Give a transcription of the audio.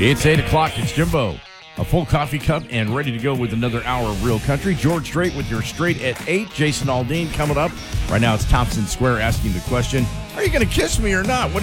It's 8 o'clock. It's Jimbo. A full coffee cup and ready to go with another hour of Real Country. George Strait with your Straight at 8. Jason Aldean coming up. Right now it's Thompson Square asking the question, are you going to kiss me or not? What do